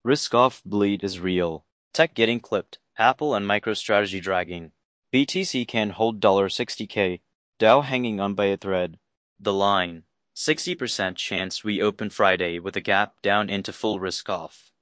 Risk-off bleed is real. Tech getting clipped. Apple and MicroStrategy dragging. BTC can hold $60K. Dow hanging on by a thread. The line. 60% chance we open Friday with a gap down into full risk-off.